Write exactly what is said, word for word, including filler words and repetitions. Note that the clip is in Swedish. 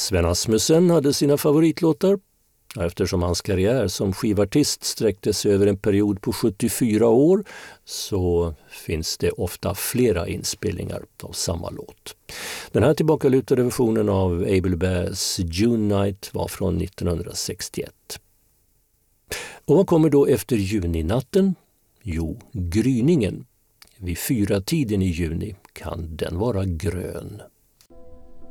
Sven Asmussen hade sina favoritlåtar. Eftersom hans karriär som skivartist sträckte sig över en period på sjuttiofyra år så finns det ofta flera inspelningar av samma låt. Den här tillbakalutade versionen av Abel Bass June Night var från nittonhundrasextioett. Och vad kommer då efter juninatten? Jo, gryningen. Vid fyra tiden i juni kan den vara grön.